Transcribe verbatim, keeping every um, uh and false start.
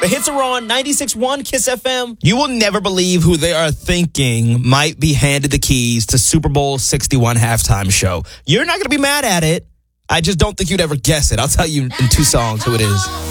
Hits are on ninety-six point one Kiss F M. You will never believe who they are thinking might be handed the keys to Super Bowl sixty-one halftime show. You're not going to be mad at it. I just don't think you'd ever guess it. I'll tell you in two songs who it is.